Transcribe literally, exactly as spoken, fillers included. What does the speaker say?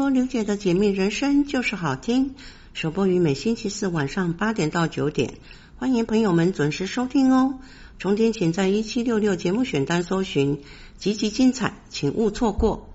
说刘姐的解密人生就是好听，首播于每星期四晚上八点到九点，欢迎朋友们准时收听哦。重点请在一七六六节目选单搜寻，集集精彩，请勿错过。